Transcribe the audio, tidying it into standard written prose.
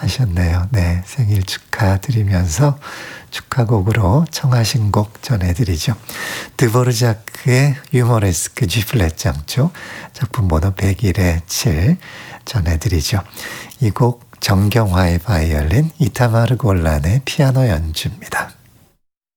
하셨네요. 네, 생일 축하드리면서 축하곡으로 청하신 곡 전해드리죠. 드보르자크의 유머레스크 G플랫 장조 작품 번호 101의 7 전해드리죠. 이 곡 정경화의 바이올린, 이타마르 골란의 피아노 연주입니다.